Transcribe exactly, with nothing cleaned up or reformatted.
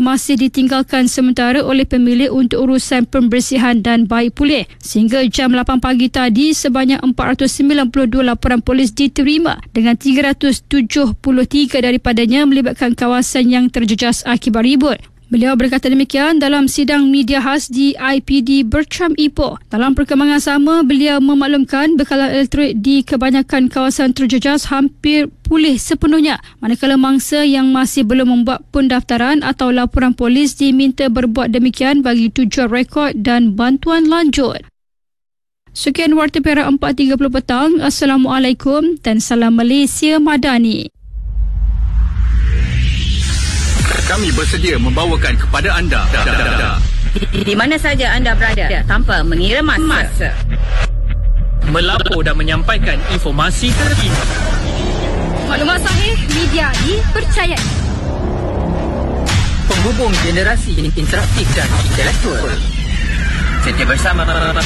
masih ditinggalkan sementara oleh pemilik untuk urusan pembersihan dan baik pulih. Sehingga jam lapan pagi tadi, sebanyak empat ratus sembilan puluh dua laporan polis diterima dengan tiga ratus tujuh puluh tiga daripadanya melibatkan kawasan yang terjejas akibat ribut. Beliau berkata demikian dalam sidang media khas di I P D Bertram Ipoh. Dalam perkembangan sama, beliau memaklumkan bekalan elektrik di kebanyakan kawasan terjejas hampir pulih sepenuhnya, manakala mangsa yang masih belum membuat pendaftaran atau laporan polis diminta berbuat demikian bagi tujuan rekod dan bantuan lanjut. Sekian Warta Perak empat tiga puluh petang. Assalamualaikum dan salam Malaysia Madani. Kami bersedia membawakan kepada anda di, di mana saja anda berada tanpa mengira masa. masa. Melapor dan menyampaikan informasi terkini. Maklumat sahih, media dipercayai. Penghubung generasi interaktif dan intelektual. Setia bersama